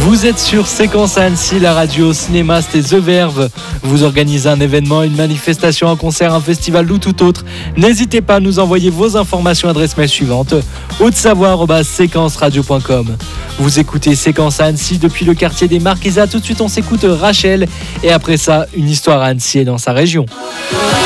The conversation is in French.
Vous êtes sur Séquence à Annecy, la radio cinéma, c'était The Verve. Vous organisez un événement, une manifestation, un concert, un festival ou tout autre. N'hésitez pas à nous envoyer vos informations à l'adresse mail suivante: haute-savoie@séquenceradio.com. Vous écoutez Séquence à Annecy depuis le quartier des Marquisats. Tout de suite, on s'écoute Rachel et après ça, une histoire à Annecy et dans sa région.